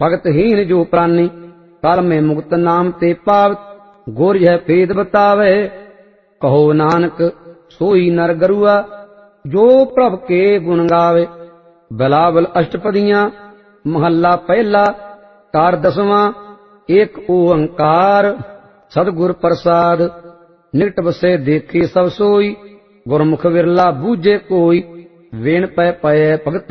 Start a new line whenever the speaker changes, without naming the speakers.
भगतहीन जो प्राणी काल में मुक्त नाम ते पावत गुर यह भेद बतावे। कहो नानक सोई नर गरुआ जो प्रभ के गुण गावे। बिलावल अष्टपदियां महला पहला कार दसवां एक ओंकार सतगुर प्रसाद। निकट बसे देखे सब सोई गुरमुख विरला बूझे कोई। वेण पै पय भगत